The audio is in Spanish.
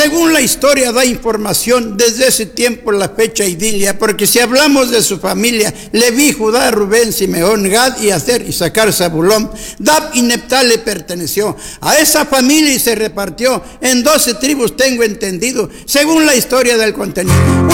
según la historia da información desde ese tiempo la fecha idillia, porque si hablamos de su familia, Leví, Judá, Rubén, Simeón, Gad y Aser, Isaacar, Zabulón, Dab y Neptal le perteneció a esa familia y se repartió en 12 tribus, tengo entendido, según la historia del contenido.